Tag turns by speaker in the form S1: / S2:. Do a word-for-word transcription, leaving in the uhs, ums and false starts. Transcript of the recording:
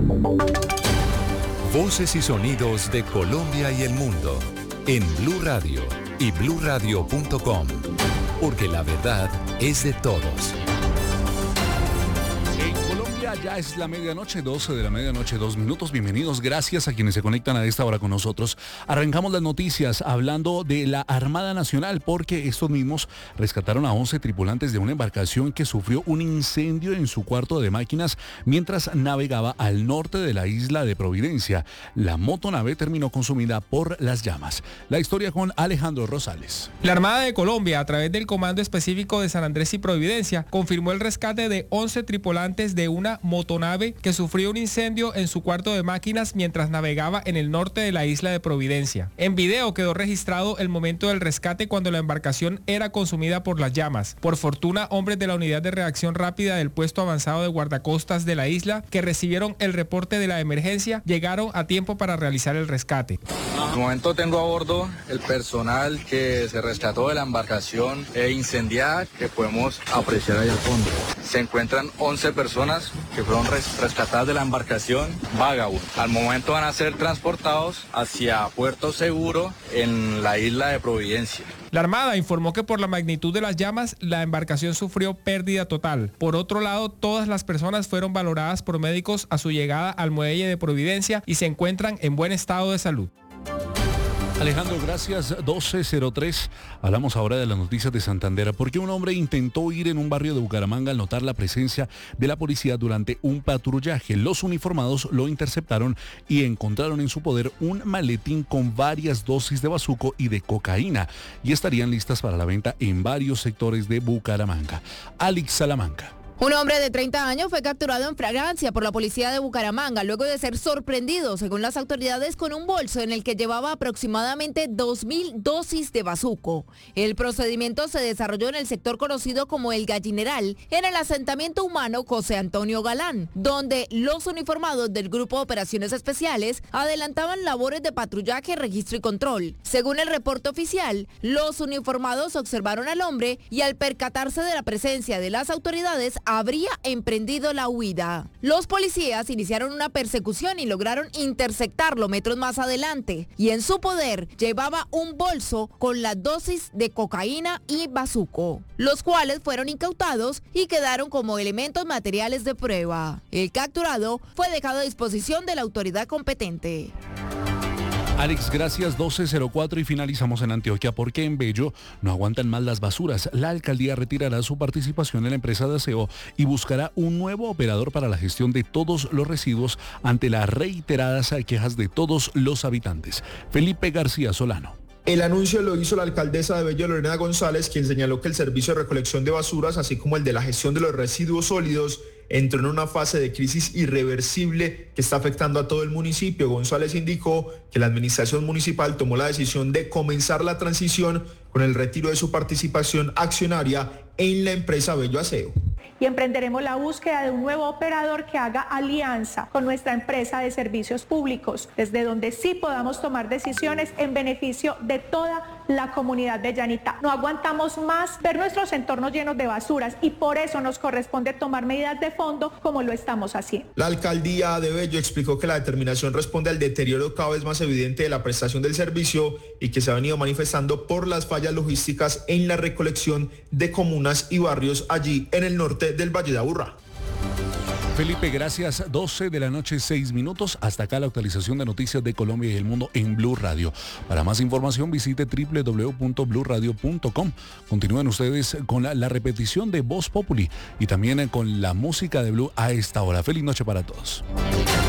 S1: Voces y sonidos de Colombia y el mundo en Blue Radio y blue radio punto com, porque la verdad es de todos.
S2: Ya es la medianoche, doce de la medianoche, dos minutos. Bienvenidos, gracias a quienes se conectan a esta hora con nosotros. Arrancamos las noticias hablando de la Armada Nacional, porque estos mismos rescataron a once tripulantes de una embarcación que sufrió un incendio en su cuarto de máquinas mientras navegaba al norte de la isla de Providencia. La motonave terminó consumida por las llamas. La historia con Alejandro Rosales.
S3: La Armada de Colombia, a través del Comando Específico de San Andrés y Providencia, confirmó el rescate de once tripulantes de una motonave que sufrió un incendio en su cuarto de máquinas mientras navegaba en el norte de la isla de Providencia. En video quedó registrado el momento del rescate cuando la embarcación era consumida por las llamas. Por fortuna, hombres de la unidad de reacción rápida del puesto avanzado de guardacostas de la isla, que recibieron el reporte de la emergencia, llegaron a tiempo para realizar el rescate.
S4: En el momento tengo a bordo el personal que se rescató de la embarcación e incendiada, que podemos apreciar ahí al fondo. Se encuentran once personas que fueron res- rescatadas de la embarcación Vagabund. Al momento van a ser transportados hacia Puerto Seguro en la isla de Providencia.
S3: La Armada informó que por la magnitud de las llamas, la embarcación sufrió pérdida total. Por otro lado, todas las personas fueron valoradas por médicos a su llegada al muelle de Providencia y se encuentran en buen estado de salud.
S2: Alejandro, gracias. doce cero tres. Hablamos ahora de las noticias de Santander, porque un hombre intentó huir en un barrio de Bucaramanga al notar la presencia de la policía durante un patrullaje. Los uniformados lo interceptaron y encontraron en su poder un maletín con varias dosis de bazuco y de cocaína, y estarían listas para la venta en varios sectores de Bucaramanga. Alex Salamanca.
S5: Un hombre de treinta años fue capturado en flagrancia por la policía de Bucaramanga luego de ser sorprendido, según las autoridades, con un bolso en el que llevaba aproximadamente dos mil dosis de bazuco. El procedimiento se desarrolló en el sector conocido como El Gallineral, en el asentamiento humano José Antonio Galán, donde los uniformados del Grupo de Operaciones Especiales adelantaban labores de patrullaje, registro y control. Según el reporte oficial, los uniformados observaron al hombre y, al percatarse de la presencia de las autoridades, habría emprendido la huida. Los policías iniciaron una persecución y lograron interceptarlo metros más adelante, y en su poder llevaba un bolso con la dosis de cocaína y bazuco, los cuales fueron incautados y quedaron como elementos materiales de prueba. El capturado fue dejado a disposición de la autoridad competente.
S2: Alex, gracias. doce cero cuatro y finalizamos en Antioquia, porque en Bello no aguantan más las basuras. La alcaldía retirará su participación en la empresa de aseo y buscará un nuevo operador para la gestión de todos los residuos ante las reiteradas quejas de todos los habitantes. Felipe García Solano.
S6: El anuncio lo hizo la alcaldesa de Bello, Lorena González, quien señaló que el servicio de recolección de basuras, así como el de la gestión de los residuos sólidos, entró en una fase de crisis irreversible que está afectando a todo el municipio. González indicó que la administración municipal tomó la decisión de comenzar la transición con el retiro de su participación accionaria en la empresa Bello Aseo.
S7: Y emprenderemos la búsqueda de un nuevo operador que haga alianza con nuestra empresa de servicios públicos, desde donde sí podamos tomar decisiones en beneficio de toda la comunidad de Llanita. No aguantamos más ver nuestros entornos llenos de basuras, y por eso nos corresponde tomar medidas de fondo como lo estamos haciendo.
S6: La alcaldía de Bello explicó que la determinación responde al deterioro cada vez más evidente de la prestación del servicio y que se ha venido manifestando por las fallas logísticas en la recolección de comunas y barrios allí en el norte del Valle de Aburrá.
S2: Felipe, gracias. doce de la noche, seis minutos. Hasta acá la actualización de noticias de Colombia y el mundo en Blue Radio. Para más información visite doble u doble u doble u punto blue radio punto com. Continúen ustedes con la, la repetición de Voz Populi y también con la música de Blue a esta hora. Feliz noche para todos.